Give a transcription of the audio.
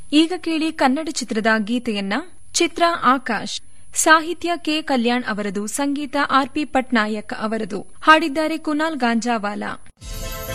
ಈಗ ಕೇಳಿ ಕನ್ನಡ ಚಿತ್ರದ ಗೀತೆಯನ್ನ. ಚಿತ್ರ ಆಕಾಶ್, ಸಾಹಿತ್ಯ ಕೆ. ಕಲ್ಯಾಣ್ ಅವರದು, ಸಂಗೀತ ಆರ್. ಪಿ. ಪಟ್ನಾಯಕ್ ಅವರದು, ಹಾಡಿದ್ದಾರೆ ಕುನಾಲ್ ಗಾಂಜಾವಾಲಾ.